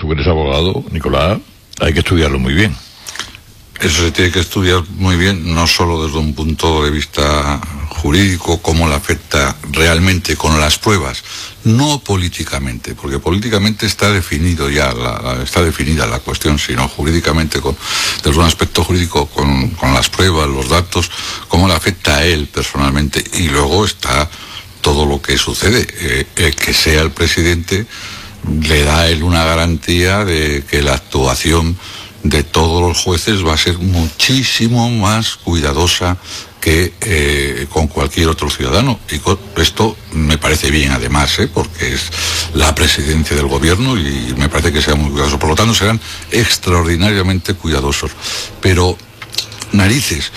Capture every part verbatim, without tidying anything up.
tú eres abogado, Nicolás, hay que estudiarlo muy bien. Eso se tiene que estudiar muy bien, no solo desde un punto de vista jurídico, cómo le afecta realmente con las pruebas, no políticamente, porque políticamente está definido ya, la, la, está definida la cuestión, sino jurídicamente, con, desde un aspecto jurídico, con, con las pruebas, los datos, cómo le afecta a él personalmente, y luego está todo lo que sucede, eh, eh, que sea el presidente le da a él una garantía de que la actuación de todos los jueces va a ser muchísimo más cuidadosa que eh, con cualquier otro ciudadano. Y con esto me parece bien, además, ¿eh? porque es la presidencia del gobierno y me parece que sea muy cuidadoso. Por lo tanto, serán extraordinariamente cuidadosos. Pero, narices,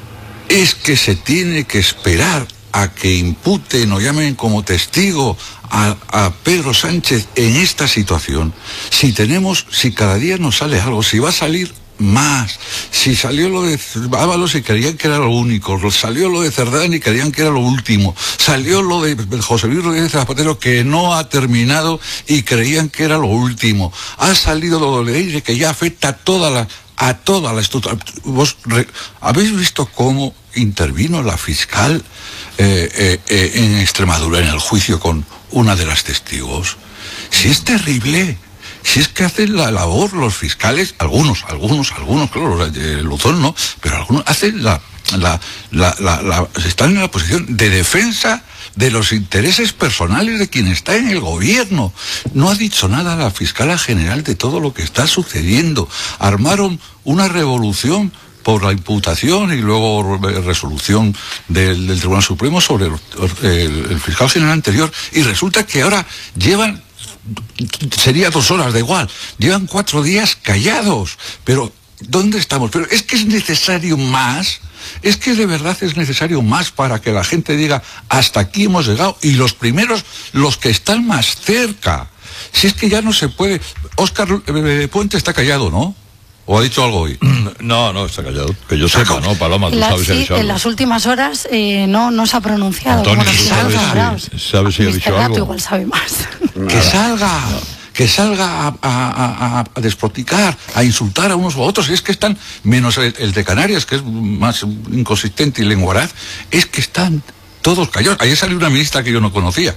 es que se tiene que esperar a que imputen o llamen como testigo a, a Pedro Sánchez en esta situación. Si tenemos, si cada día nos sale algo, si va a salir más, si salió lo de Ábalos y creían que era lo único, salió lo de Cerdán y creían que era lo último, salió lo de José Luis Rodríguez Zapatero que no ha terminado y creían que era lo último, ha salido lo de Leire que ya afecta a toda la a toda la estructura. ¿Vos re, habéis visto cómo intervino la fiscal eh, eh, eh, en Extremadura en el juicio con una de las testigos? Si es terrible, si es que hacen la labor los fiscales, algunos, algunos, algunos, claro, eh, Luzón no, pero algunos hacen la, la, la, la, la, están en la posición de defensa de los intereses personales de quien está en el gobierno. No ha dicho nada la fiscala general de todo lo que está sucediendo. Armaron una revolución por la imputación y luego resolución del, del Tribunal Supremo sobre el, el, el fiscal general anterior, y resulta que ahora llevan, sería dos horas, da igual, llevan cuatro días callados. Pero ¿dónde estamos? Pero es que es necesario más. Es que de verdad es necesario más para que la gente diga hasta aquí hemos llegado, y los primeros, los que están más cerca. Si es que ya no se puede. Óscar Puente está callado, ¿no? ¿O ha dicho algo hoy? No, no, está callado. Que yo sepa, ¿no, Paloma? Tú la, sabes si sí, ha dicho algo. En las últimas horas eh, no, no se ha pronunciado. Antonio, como ¿tú sabes, si, sabes si ha dicho Gato algo? igual sabe más. Que salga. Que salga a, a, a, a despoticar, a insultar a unos u otros. Es que están, menos el, el de Canarias, que es más inconsistente y lenguaraz, es que están todos callados. Ayer salió una ministra que yo no conocía,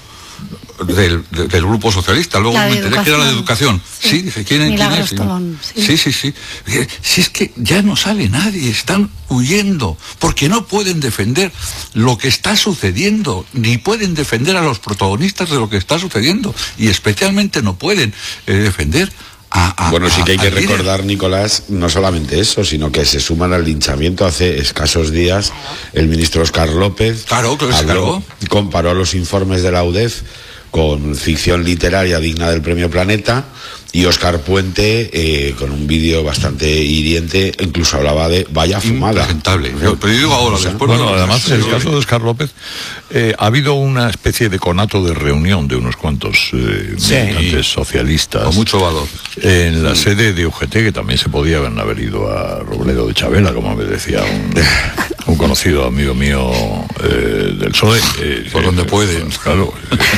del, de, del Grupo Socialista, luego me enteré educación. que era la de Educación. Sí, sí dije, ¿quién, ¿quién es? Tolón, sí. sí, sí, sí. Si es que ya no sale nadie, están huyendo, porque no pueden defender lo que está sucediendo, ni pueden defender a los protagonistas de lo que está sucediendo, y especialmente no pueden eh, defender A, a, bueno, sí que hay que recordar, líder. Nicolás, no solamente eso, sino que se suman al linchamiento hace escasos días el ministro Óscar López. Claro, claro, habló, comparó los informes de la U D E F con ficción literaria digna del Premio Planeta, y Óscar Puente eh, con un vídeo bastante hiriente, incluso hablaba de vaya fumada. Impresentable. Pero yo digo ahora, después bueno, no, además en el sí, caso de Óscar López eh, ha habido una especie de conato de reunión de unos cuantos eh, sí, militantes socialistas con mucho valor en la sede de U G T, que también se podían haber ido a Robledo de Chabela, como me decía un, un conocido amigo mío eh, del P S O E. Eh, por eh, donde pueden. Claro.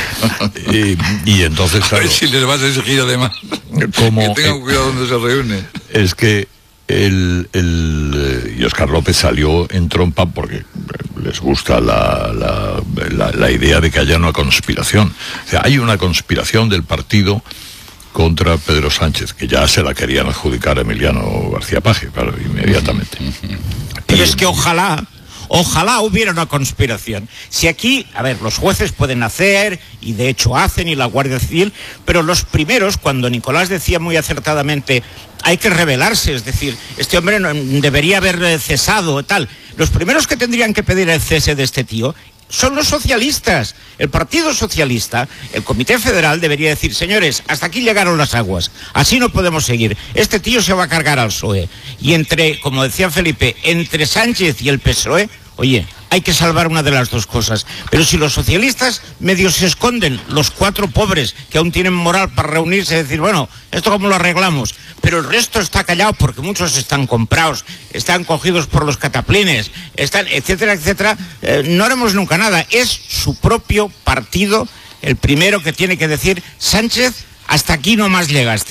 y, y entonces, claro, a ver si les vas a exigir además como, que tengan cuidado donde se reúnen. Es que el, el y Óscar López salió en trompa porque les gusta la, la, la, la idea de que haya una conspiración. O sea, hay una conspiración del partido contra Pedro Sánchez, que ya se la querían adjudicar a Emiliano García Paje, claro, inmediatamente. Pero y, es que ojalá Ojalá hubiera una conspiración. Si aquí, a ver, los jueces pueden hacer, y de hecho hacen, y la Guardia Civil, pero los primeros, cuando Nicolás decía muy acertadamente, hay que rebelarse, es decir, este hombre no, debería haber cesado, tal, los primeros que tendrían que pedir el cese de este tío son los socialistas. El Partido Socialista, el Comité Federal debería decir, señores, hasta aquí llegaron las aguas, así no podemos seguir, este tío se va a cargar al P S O E. Y entre, como decía Felipe, entre Sánchez y el P S O E, oye, hay que salvar una de las dos cosas. Pero si los socialistas medio se esconden, los cuatro pobres que aún tienen moral para reunirse y decir, bueno, ¿esto cómo lo arreglamos? Pero el resto está callado porque muchos están comprados, están cogidos por los cataplines, están, etcétera, etcétera, eh, no haremos nunca nada. Es su propio partido el primero que tiene que decir, Sánchez, hasta aquí no más llegaste.